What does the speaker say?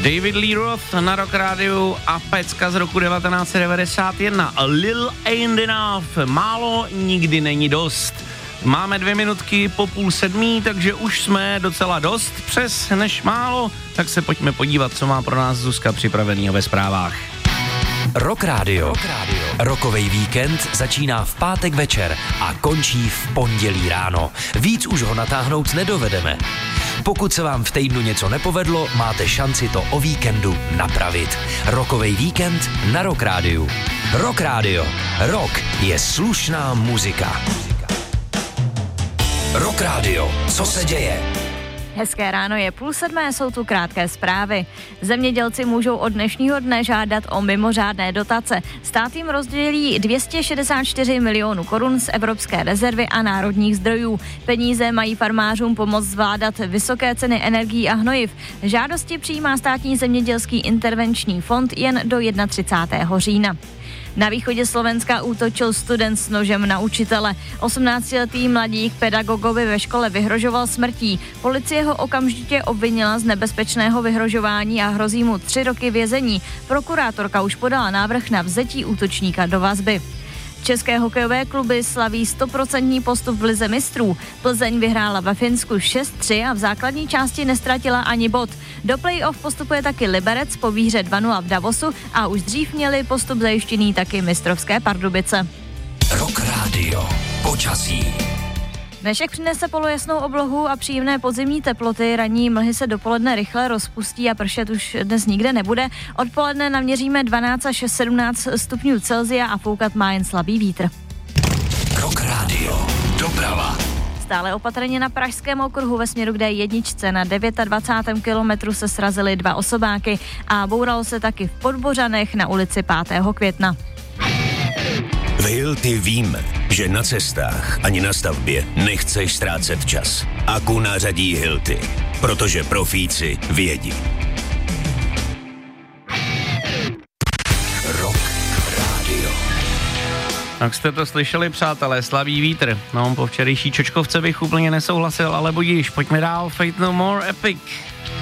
David Lee Roth na Rock Rádiu a pecka z roku 1991. A Little Ain't Enough. Málo nikdy není dost. Máme 2 minutky po 6:30, takže už jsme docela dost přes než málo. Tak se pojďme podívat, co má pro nás Zuzka připravenýho ve zprávách. Rock Radio. Rockovej víkend začíná v pátek večer a končí v pondělí ráno. Víc už ho natáhnout nedovedeme. Pokud se vám v týdnu něco nepovedlo, máte šanci to o víkendu napravit. Rockovej víkend na Rock Radio. Rock Radio. Rock je slušná muzika. Rock Radio. Co se děje? Hezké ráno, je 6:30, jsou tu krátké zprávy. Zemědělci můžou od dnešního dne žádat o mimořádné dotace. Stát jim rozdělí 264 milionů korun z Evropské rezervy a národních zdrojů. Peníze mají farmářům pomoct zvládat vysoké ceny energií a hnojiv. Žádosti přijímá Státní zemědělský intervenční fond jen do 31. října. Na východě Slovenska útočil student s nožem na učitele. 18letý mladík pedagogovi ve škole vyhrožoval smrtí. Policie ho okamžitě obvinila z nebezpečného vyhrožování a hrozí mu 3 roky vězení. Prokurátorka už podala návrh na vzetí útočníka do vazby. České hokejové kluby slaví 100% postup v lize mistrů. Plzeň vyhrála ve Finsku 6-3 a v základní části nestratila ani bod. Do play-off postupuje taky Liberec po výhře 2-0 v Davosu a už dřív měli postup zajištěný taky mistrovské Pardubice. Rock Radio. Počasí. Dnešek přinese polojasnou oblohu a příjemné podzimní teploty. Ranní mlhy se dopoledne rychle rozpustí a pršet už dnes nikde nebude. Odpoledne naměříme 12 až 17 stupňů Celsia a foukat má jen slabý vítr. Rock Radio. Doprava. Stále opatrně na Pražském okruhu ve směru k D1 na 29. kilometru se srazily 2 osobáky a bouralo se taky v Podbořanech na ulici 5. května. V Hilti víme, že na cestách ani na stavbě nechceš ztrácet čas. Akku nařadí Hilti, protože profíci vědí. Rock Radio. Tak jste to slyšeli, přátelé, slabý vítr. No, po včerejší čočkovce bych úplně nesouhlasil, ale budíš, pojďme dál, Fate No More, Epic.